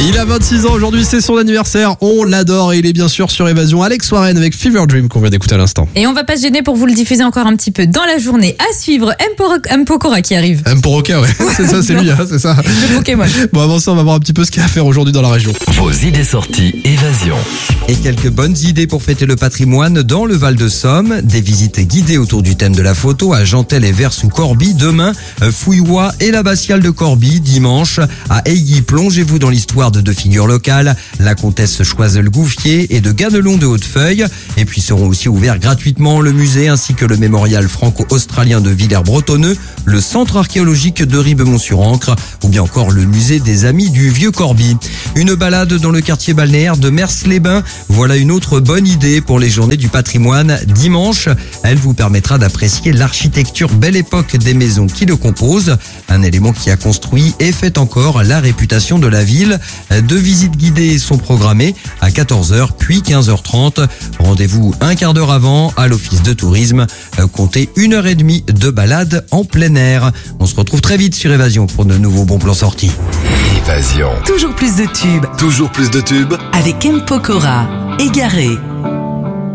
Il a 26 ans aujourd'hui, c'est son anniversaire, on l'adore et il est bien sûr sur Évasion. Alex Warren avec Fever Dream qu'on vient d'écouter à l'instant. Et on va pas se gêner pour vous le diffuser encore un petit peu dans la journée. À suivre, M. Pokora qui arrive. M pour Roca, ouais, c'est ça, c'est lui, hein, c'est ça. Le Pokémon. Bon, avant ça, on va voir un petit peu ce qu'il y a à faire aujourd'hui dans la région. Vos idées sorties Évasion. Et quelques bonnes idées pour fêter le patrimoine dans le Val-de-Somme. Des visites guidées autour du thème de la photo à Gentel et Vers sous Corbie demain. Fouillois et l'abbatiale de Corbie dimanche. À Ailly, plongez-vous dans l'histoire de deux figures locales, la comtesse Choiseul-Gouffier et de Ganelon de Hautefeuille. Et puis seront aussi ouverts gratuitement le musée ainsi que le mémorial franco-australien de Villers-Bretonneux, le centre archéologique de Ribemont-sur-Ancre ou bien encore le musée des Amis du Vieux Corbie. Une balade dans le quartier balnéaire de Mers-les-Bains. Voilà une autre bonne idée pour les journées du patrimoine dimanche. Elle vous permettra d'apprécier l'architecture belle époque des maisons qui le composent. Un élément qui a construit et fait encore la réputation de la ville. Deux visites guidées sont programmées à 14h puis 15h30. Rendez-vous un quart d'heure avant à l'office de tourisme. Comptez 1h30 de balade en plein air. On se retrouve très vite sur Évasion pour de nouveaux bons plans sortis. Évasion. Toujours plus de tubes Toujours plus de tubes. avec M. Pokora. Égaré.